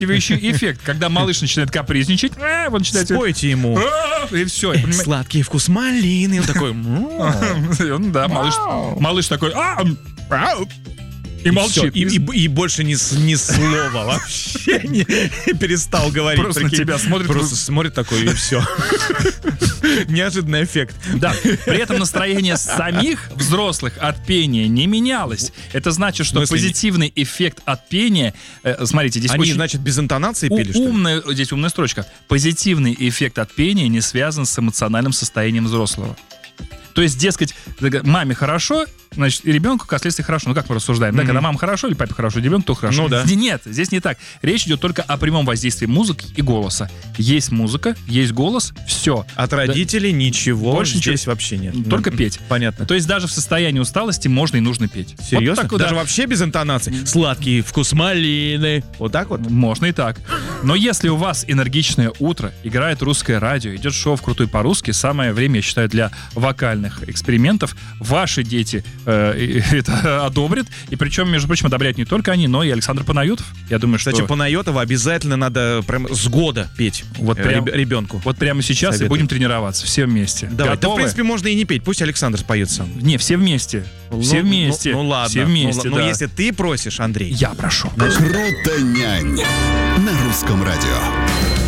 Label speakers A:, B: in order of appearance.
A: эффект, когда малыш начинает капризничать, он начинает...
B: Спойте ему.
A: И все.
B: Сладкий вкус малины. Он такой...
A: Да, малыш такой... И молчит.
B: И больше ни слова вообще не перестал говорить.
A: Просто на тебя смотрит.
B: Просто смотрит такой, и все. Неожиданный эффект.
A: Да. При этом настроение самих взрослых от пения не менялось. Это значит, что позитивный эффект от пения... Смотрите, здесь
B: они, значит, без интонации пели, что ли?
A: Здесь умная строчка. Позитивный эффект от пения не связан с эмоциональным состоянием взрослого. То есть, дескать, маме хорошо, значит, и ребенку, как следствие, хорошо. Ну, как мы рассуждаем, да? Когда мама хорошо или папе хорошо, ребенку то хорошо.
B: Ну, да.
A: Нет, здесь не так. Речь идет только о прямом воздействии музыки и голоса. Есть музыка, есть голос, все.
B: От родителей ничего
A: больше
B: здесь вообще нет.
A: Только петь.
B: Понятно.
A: То есть даже в состоянии усталости можно и нужно петь.
B: Серьезно?
A: Вот так,
B: даже вообще без интонации? Сладкий вкус малины. Вот так вот?
A: Можно и так. Но если у вас энергичное утро, играет русское радио, идет шоу «Крутой по-русски», самое время, я считаю, для вокальных экспериментов. Ваши дети это одобрят. И причем, между прочим, одобряют не только они, но и Александр Панайотов. Я думаю, что...
B: Кстати, Панайотова обязательно надо прям с года петь ребенку.
A: Вот прямо сейчас и будем тренироваться. Все вместе.
B: Давай. Да, в принципе, можно и не петь. Пусть Александр споет сам.
A: Не, все вместе. Все вместе.
B: Ну ладно.
A: Все вместе,
B: Но если ты просишь, Андрей.
A: Я прошу.
C: Круто нянь на русском радио.